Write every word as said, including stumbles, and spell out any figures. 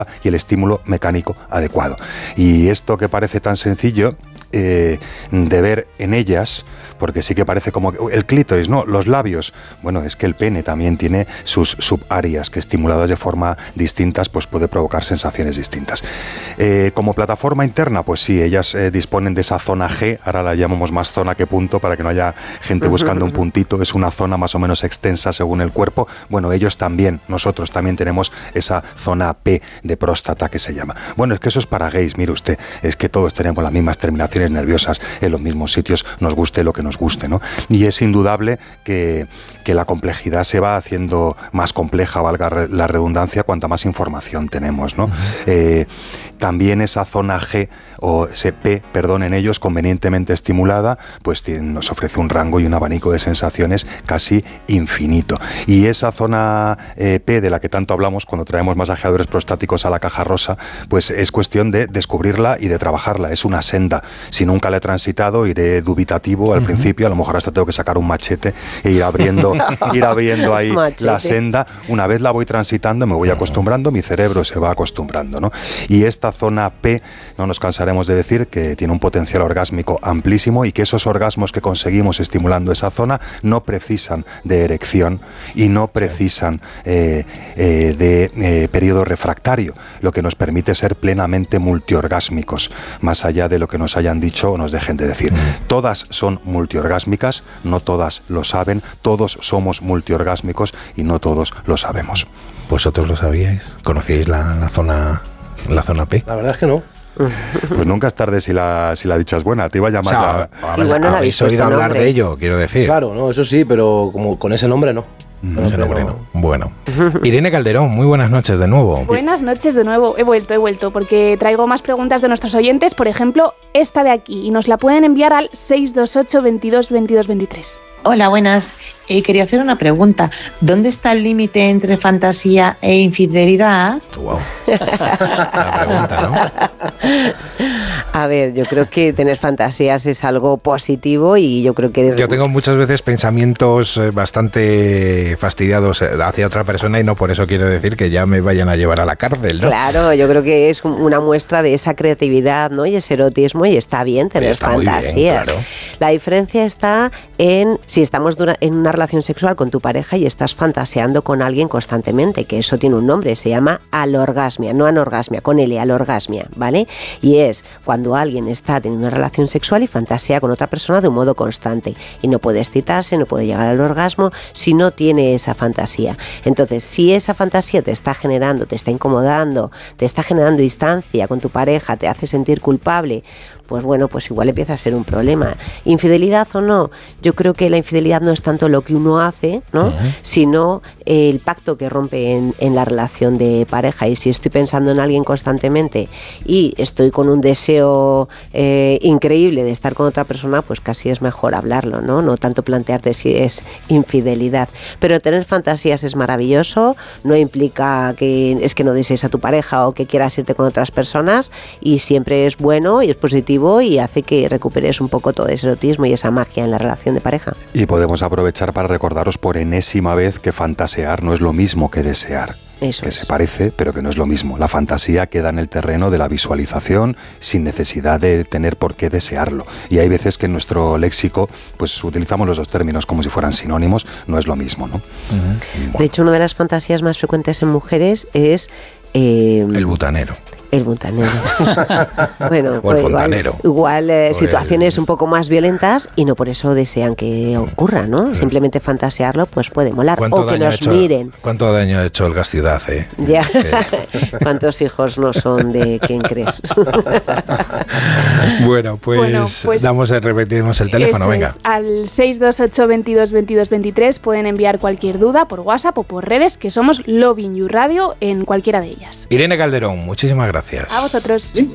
y el estímulo mecánico adecuado. Y esto que parece tan sencillo eh, de ver en ellas, porque sí que parece como el clítoris, ¿no? Los labios. Bueno, es que el pene también tiene sus subáreas que, estimuladas de forma distintas, pues puede provocar sensaciones distintas. Eh, como plataforma interna, pues sí, ellas eh, disponen de esa zona G, ahora la llamamos más zona que punto para que no haya gente buscando un puntito, es una zona más o menos extensa según el cuerpo. Bueno, ellos también, nosotros también tenemos esa zona P de próstata que se llama. Bueno, es que eso es para gays, mire usted, es que todos tenemos las mismas terminaciones nerviosas en los mismos sitios, nos guste lo que nos guste, ¿no? Y es indudable que, que la complejidad se va haciendo más compleja, valga la redundancia, cuanta más información tenemos, ¿no? Uh-huh. Eh, también esa zona G o ese P, perdón, en ellos convenientemente estimulada, pues tiene, nos ofrece un rango y un abanico de sensaciones casi infinito. Y esa zona eh, P de la que tanto hablamos cuando traemos masajeadores prostáticos a la caja rosa, pues es cuestión de descubrirla y de trabajarla. Es una senda. Si nunca la he transitado, iré dubitativo al uh-huh. principio, a lo mejor hasta tengo que sacar un machete e ir abriendo, ir abriendo ahí machete. La senda. Una vez la voy transitando, me voy acostumbrando, mi cerebro se va acostumbrando, ¿no? Y esta zona P, no nos cansaremos de decir que tiene un potencial orgásmico amplísimo y que esos orgasmos que conseguimos estimulando esa zona no precisan de erección y no precisan eh, eh, de eh, periodo refractario, lo que nos permite ser plenamente multiorgásmicos, más allá de lo que nos hayan dicho o nos dejen de decir. Mm. Todas son multiorgásmicas, no todas lo saben, todos somos multiorgásmicos y no todos lo sabemos. ¿Vosotros lo sabíais? ¿Conocíais la, la zona la zona P? La verdad es que no. Pues nunca es tarde si la, si la dicha es buena. Te iba a llamar. O sea, la... a ver, bueno, ¿habéis oído hablar nombre? de ello? Quiero decir. Claro, no, eso sí, pero como con ese nombre no. No, ese nombre no. Bueno. Irene Calderón, muy buenas noches de nuevo. Buenas noches de nuevo. He vuelto, he vuelto, porque traigo más preguntas de nuestros oyentes. Por ejemplo, esta de aquí. Y nos la pueden enviar al seis dos ocho, veintidós, veintidós, veintitrés. Hola, buenas. Eh, quería hacer una pregunta. ¿Dónde está el límite entre fantasía e infidelidad? Wow. La pregunta, ¿no? A ver, yo creo que tener fantasías es algo positivo y yo creo que... Yo tengo muchas veces pensamientos bastante fastidiados hacia otra persona y no por eso quiero decir que ya me vayan a llevar a la cárcel, ¿no? Claro, yo creo que es una muestra de esa creatividad, ¿no? Y ese erotismo y está bien tener está fantasías. Muy bien, claro. La diferencia está en si estamos en una relación sexual con tu pareja y estás fantaseando con alguien constantemente, que eso tiene un nombre, se llama alorgasmia, no anorgasmia, con L, alorgasmia, ¿vale? Y es cuando alguien está teniendo una relación sexual y fantasea con otra persona de un modo constante y no puede excitarse, no puede llegar al orgasmo si no tiene esa fantasía. Entonces, si esa fantasía te está generando, te está incomodando, te está generando distancia con tu pareja, te hace sentir culpable, pues bueno, pues igual empieza a ser un problema. ¿Infidelidad o no? Yo creo que la infidelidad no es tanto lo que uno hace, ¿no? Uh-huh. Sino el pacto que rompe en, en la relación de pareja. Y si estoy pensando en alguien constantemente y estoy con un deseo eh, increíble de estar con otra persona, pues casi es mejor hablarlo, ¿no? No tanto plantearte si es infidelidad. Pero tener fantasías es maravilloso, no implica que es que no desees a tu pareja o que quieras irte con otras personas y siempre es bueno y es positivo y hace que recuperes un poco todo ese erotismo y esa magia en la relación de pareja. Y podemos aprovechar para recordaros por enésima vez que fantasear no es lo mismo que desear. Eso que es. Se parece, pero que no es lo mismo. La fantasía queda en el terreno de la visualización sin necesidad de tener por qué desearlo. Y hay veces que en nuestro léxico pues utilizamos los dos términos como si fueran sinónimos, no es lo mismo, ¿no? Uh-huh. Bueno. De hecho, una de las fantasías más frecuentes en mujeres es... Eh, el butanero. El montanero. Bueno, o el fontanero. Igual, igual eh, situaciones el... un poco más violentas y no por eso desean que ocurra, ¿no? Sí. Simplemente fantasearlo pues puede molar. O que nos hecho, miren. ¿Cuánto daño ha hecho el gas ciudad, eh? Ya. ¿Cuántos hijos no son de quién crees? Bueno, pues, bueno, pues damos el, repetimos el teléfono, venga. Es, al seis dos ocho, veintidós, veintidós, veintitrés pueden enviar cualquier duda por WhatsApp o por redes, que somos Lovin You Radio en cualquiera de ellas. Irene Calderón, muchísimas gracias. A vosotros.